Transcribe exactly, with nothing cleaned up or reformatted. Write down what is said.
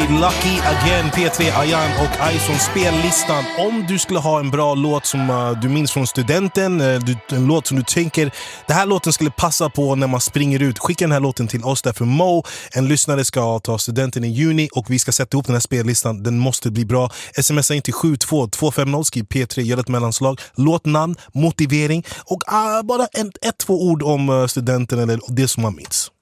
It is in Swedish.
Lucky Again, P tre, Ayan och Ison spellistan. Om du skulle ha en bra låt som uh, du minns från studenten, uh, du, en låt som du tänker det här låten skulle passa på när man springer ut, skicka den här låten till oss. Därför Mo, en lyssnare, ska ta studenten i juni och vi ska sätta ihop den här spellistan. Den måste bli bra. Smsa in till sju två två fem noll, skriv P tre, gör ett mellanslag, låtnamn, motivering och uh, bara ett, ett, två ord om uh, studenten eller det som man minns.